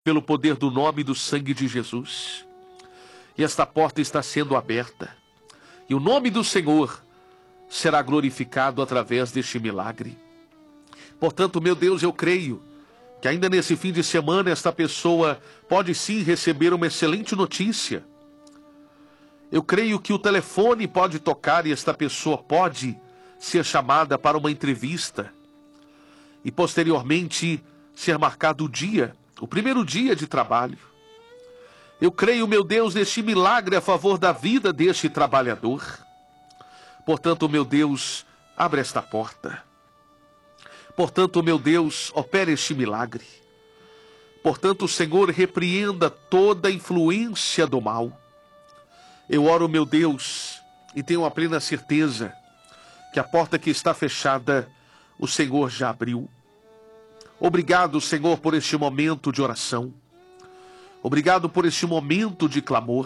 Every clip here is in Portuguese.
pelo poder do nome e do sangue de Jesus. E esta porta está sendo aberta. E o nome do Senhor será glorificado através deste milagre. Portanto, meu Deus, eu creio que ainda nesse fim de semana esta pessoa pode sim receber uma excelente notícia. Eu creio que o telefone pode tocar e esta pessoa pode ser chamada para uma entrevista. E posteriormente ser marcado o dia, o primeiro dia de trabalho. Eu creio, meu Deus, neste milagre a favor da vida deste trabalhador. Portanto, meu Deus, abre esta porta. Portanto, meu Deus, opere este milagre. Portanto, o Senhor repreenda toda a influência do mal. Eu oro, meu Deus, e tenho a plena certeza que a porta que está fechada, o Senhor já abriu. Obrigado, Senhor, por este momento de oração. Obrigado por este momento de clamor.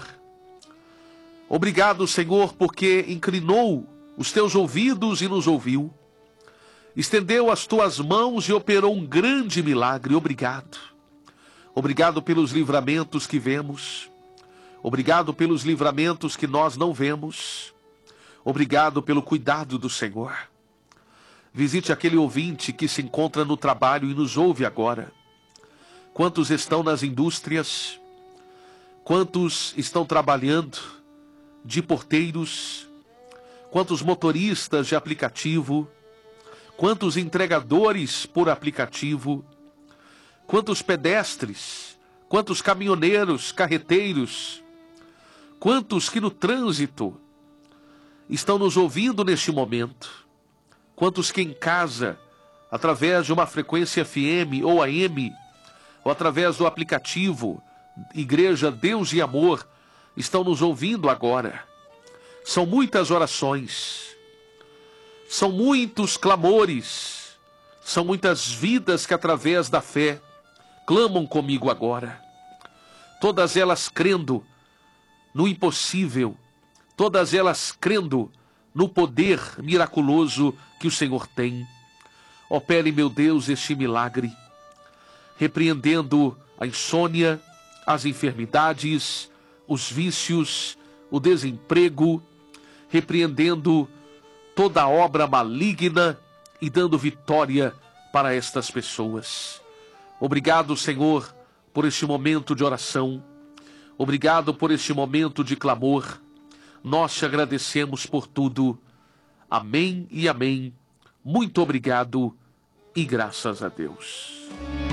Obrigado, Senhor, porque inclinou os teus ouvidos e nos ouviu. Estendeu as tuas mãos e operou um grande milagre. Obrigado. Obrigado pelos livramentos que vemos. Obrigado pelos livramentos que nós não vemos. Obrigado pelo cuidado do Senhor. Visite aquele ouvinte que se encontra no trabalho e nos ouve agora. Quantos estão nas indústrias? Quantos estão trabalhando de porteiros? Quantos motoristas de aplicativo? Quantos entregadores por aplicativo? Quantos pedestres? Quantos caminhoneiros, carreteiros? Quantos que no trânsito estão nos ouvindo neste momento? Quantos que em casa, através de uma frequência FM ou AM, ou através do aplicativo Igreja Deus e Amor, estão nos ouvindo agora? São muitas orações, são muitos clamores, são muitas vidas que através da fé clamam comigo agora. Todas elas crendo no impossível, todas elas crendo no poder miraculoso que o Senhor tem. Opere, meu Deus, este milagre, repreendendo a insônia, as enfermidades, os vícios, o desemprego, repreendendo toda a obra maligna e dando vitória para estas pessoas. Obrigado, Senhor, por este momento de oração. Obrigado por este momento de clamor. Nós te agradecemos por tudo. Amém e amém. Muito obrigado e graças a Deus.